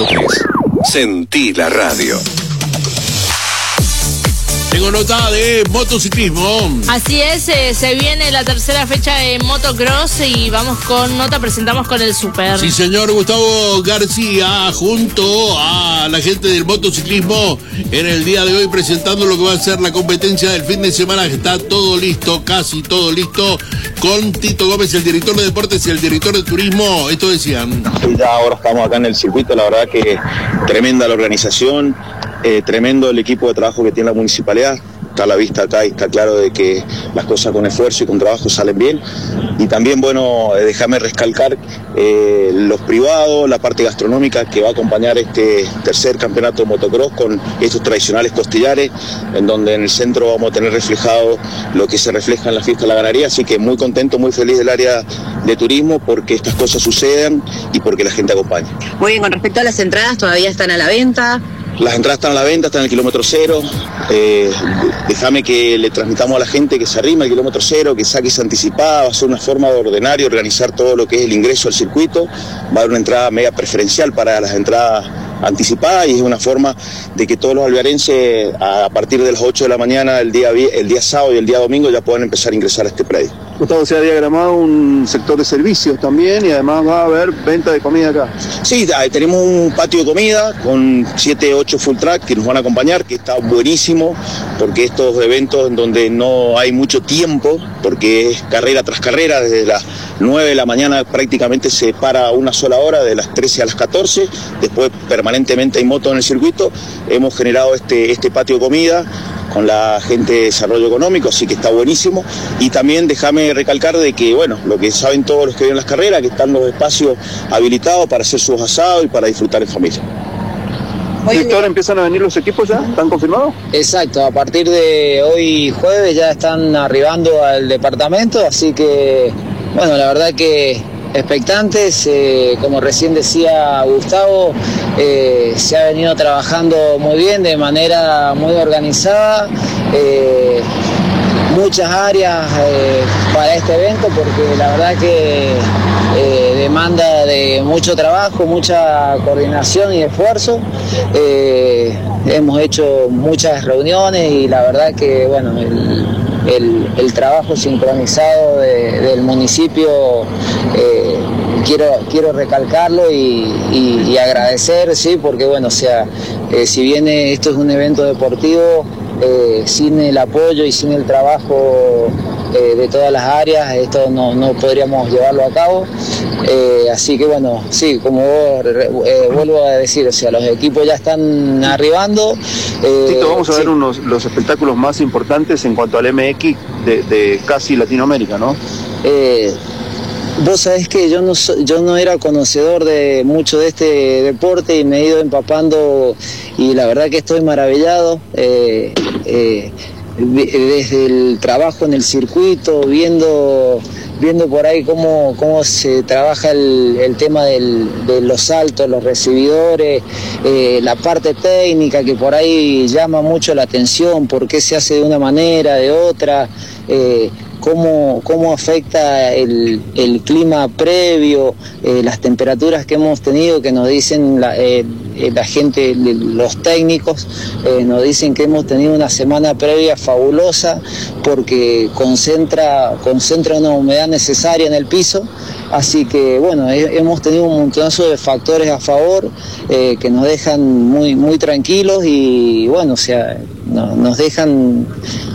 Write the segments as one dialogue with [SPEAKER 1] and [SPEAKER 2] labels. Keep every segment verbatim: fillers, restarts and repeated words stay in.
[SPEAKER 1] punto tres. Sentí la radio.
[SPEAKER 2] Tengo nota de motociclismo.
[SPEAKER 3] Así es, eh, se viene la tercera fecha de motocross y vamos con nota, presentamos con el Super.
[SPEAKER 2] Sí, señor, Gustavo García, junto a la gente del motociclismo, en el día de hoy presentando lo que va a ser la competencia del fin de semana, que está todo listo, casi todo listo, con Tito Gómez, el director de deportes y el director de turismo. Esto decían.
[SPEAKER 4] Sí, ya ahora estamos acá en el circuito, la verdad que tremenda la organización. Eh, tremendo el equipo de trabajo que tiene la municipalidad. Está a la vista acá y está claro de que las cosas con esfuerzo y con trabajo salen bien. Y también, bueno, eh, déjame recalcar eh, los privados, la parte gastronómica que va a acompañar este tercer campeonato de motocross con estos tradicionales costillares, en donde en el centro vamos a tener reflejado lo que se refleja en la fiesta de la ganadería. Así que muy contento, muy feliz del área de turismo porque estas cosas sucedan y porque la gente acompaña.
[SPEAKER 5] Muy bien, con respecto a las entradas, ¿todavía están a la venta?
[SPEAKER 4] Las entradas están a la venta, están en el kilómetro cero. Eh, déjame que le transmitamos a la gente que se arrima al kilómetro cero, que saque esa anticipada. Va a ser una forma de ordenar y organizar todo lo que es el ingreso al circuito. Va a haber una entrada media preferencial para las entradas anticipadas y es una forma de que todos los alvearenses a partir de las ocho de la mañana el día, el día sábado y el día domingo ya puedan empezar a ingresar a este predio.
[SPEAKER 6] Gustavo, se ha diagramado un sector de servicios también y además va a haber venta de comida acá.
[SPEAKER 4] Sí, tenemos un patio de comida con siete, ocho full track que nos van a acompañar, que está buenísimo, porque estos eventos en donde no hay mucho tiempo, porque es carrera tras carrera, desde las nueve de la mañana prácticamente se para una sola hora, de las trece a las catorce, después permanentemente hay motos en el circuito. Hemos generado este, este patio de comida con la gente de desarrollo económico, así que está buenísimo. Y también déjame recalcar de que, bueno, lo que saben todos los que ven las carreras, que están los espacios habilitados para hacer sus asados y para disfrutar en familia.
[SPEAKER 6] Víctor, ¿empiezan a venir los equipos ya? ¿Están confirmados?
[SPEAKER 7] Exacto, a partir de hoy jueves ya están arribando al departamento, así que, bueno, la verdad que expectantes, eh, como recién decía Gustavo, eh, se ha venido trabajando muy bien, de manera muy organizada, eh, muchas áreas eh, para este evento, porque la verdad que eh, demanda de mucho trabajo, mucha coordinación y esfuerzo. Eh, hemos hecho muchas reuniones y la verdad que, bueno, el, el, el trabajo sincronizado de, del municipio, eh, quiero, quiero recalcarlo y, y, y agradecer, sí, porque, bueno, o sea, eh, si bien esto es un evento deportivo, Eh, sin el apoyo y sin el trabajo eh, de todas las áreas, esto no, no podríamos llevarlo a cabo. Eh, así que bueno, sí, como vos, eh, vuelvo a decir, o sea, los equipos ya están arribando.
[SPEAKER 6] Eh, Tito, vamos a sí. ver unos, los espectáculos más importantes en cuanto al M X de, de casi Latinoamérica, ¿no?
[SPEAKER 7] Eh, Vos sabés que yo no, so, yo no era conocedor de mucho de este deporte y me he ido empapando y la verdad que estoy maravillado. Eh, eh, desde el trabajo en el circuito, viendo, viendo por ahí cómo, cómo se trabaja el, el tema del, de los saltos, los recibidores, eh, la parte técnica que por ahí llama mucho la atención, por qué se hace de una manera, de otra. Eh, Cómo, cómo afecta el, el clima previo, eh, las temperaturas que hemos tenido, que nos dicen la, eh, la gente, los técnicos, eh, nos dicen que hemos tenido una semana previa fabulosa porque concentra, concentra una humedad necesaria en el piso. Así que bueno, he, hemos tenido un montonazo de factores a favor eh, que nos dejan muy, muy tranquilos y bueno, o sea, no, nos dejan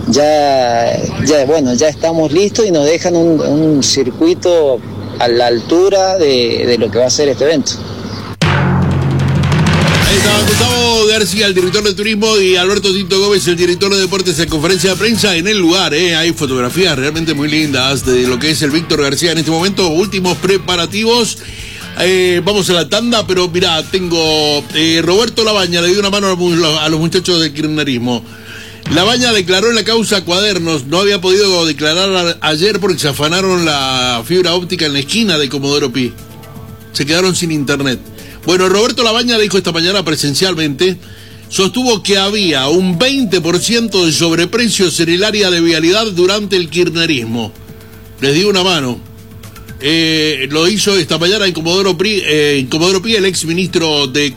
[SPEAKER 7] ya, ya, bueno, ya estamos listos y nos dejan un, un circuito a la altura de, de lo que va a ser este evento.
[SPEAKER 2] Ahí estaba Gustavo García, el director de turismo, y Alberto Tito Gómez, el director de deportes, en conferencia de prensa en el lugar. ¿eh? Hay fotografías realmente muy lindas de lo que es el Víctor García en este momento. Últimos preparativos. Eh, vamos a la tanda, pero mirá, tengo eh, Roberto Labaña, le dio una mano a los muchachos del kirchnerismo. Labaña declaró en la causa Cuadernos, no había podido declarar ayer porque se afanaron la fibra óptica en la esquina de Comodoro Pi. Se quedaron sin internet. Bueno, Roberto Labaña dijo esta mañana presencialmente, sostuvo que había un veinte por ciento de sobreprecios en el área de vialidad durante el kirchnerismo. Les dio una mano. Eh, lo hizo esta mañana en Comodoro Pi, eh, en Comodoro Pi el ex ministro de